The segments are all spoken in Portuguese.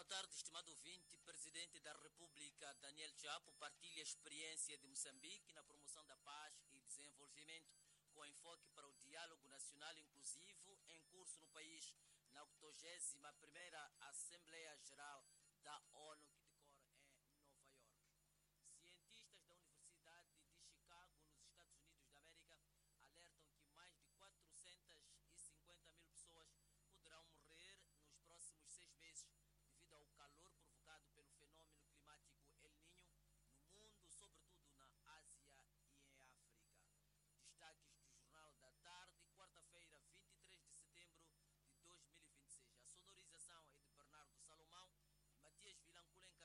Boa tarde, estimado ouvinte. Presidente da República, Daniel Chapo, partilha a experiência de Moçambique na promoção da paz e desenvolvimento, com enfoque para o diálogo nacional inclusivo em curso no país, na 81ª Assembleia Geral da ONU, que decorre em Nova York. Cientistas da Universidade de Chicago, nos Estados Unidos da América, alertam que mais de 450 mil pessoas poderão morrer nos próximos 6 meses devido ao calor provocado pelo fenômeno climático El Niño no mundo, sobretudo na Ásia e em África. Destaques do Jornal da Tarde, quarta-feira, 23 de setembro de 2026. A sonorização é de Bernardo Salomão e Matias Vilanculenca.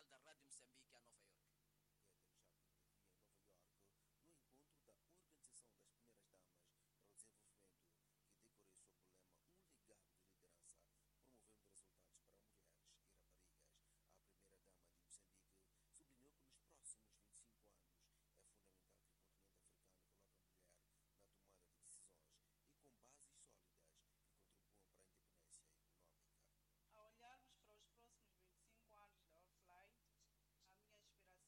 da Rádio Moçambique a Nova York. Ketel Chaplin vivia em Nova York no encontro da Organização das Primeiras Damas para o Desenvolvimento, que decorreu sob o lema Um Legado de Liderança, promovendo resultados para mulheres e raparigas. A primeira-dama de Moçambique sublinhou que nos próximos 25 anos é fundamental que o continente africano coloque a mulher na tomada de decisões e com bases sólidas que contribuam para a independência econômica. Ao olharmos para os próximos 25 anos da Orflight, a minha aspiração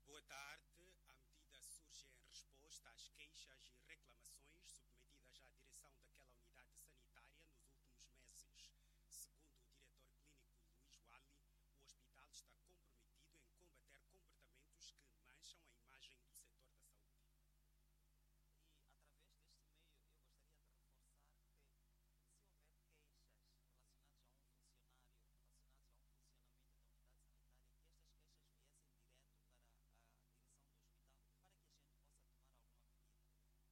Boa tarde. A medida surge em resposta às queixas e reclamações submetidas à direção daquela unidade sanitária nos últimos meses. Segundo o diretor clínico Luís Wally, o hospital está comprometido em combater comportamentos que mancham a imagem do setor da saúde. E através deste meio eu gostaria de reforçar que se houver queixas relacionadas a um funcionário, relacionadas a um funcionamento da unidade sanitária, que estas queixas viessem direto para a direção do hospital para que a gente possa tomar alguma medida.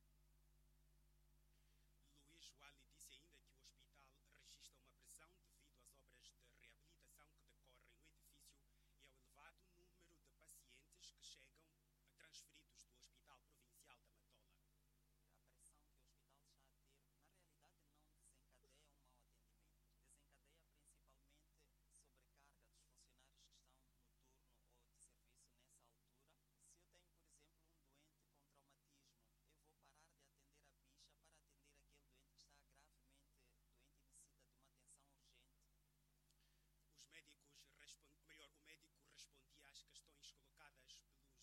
Luís Wally disse ainda que o hospital registra uma pressão devido às obras de reabilitação que decorrem no edifício e ao elevado número de pacientes que chegam transferidos do Hospital Provincial da Matola. A pressão que o hospital está a ter, na realidade, não desencadeia um mau atendimento. Desencadeia principalmente sobrecarga dos funcionários que estão no turno ou de serviço nessa altura. Se eu tenho, por exemplo, um doente com traumatismo, eu vou parar de atender a bicha para atender aquele doente que está gravemente doente e necessita de uma atenção urgente. O médico respondia às questões colocadas pelo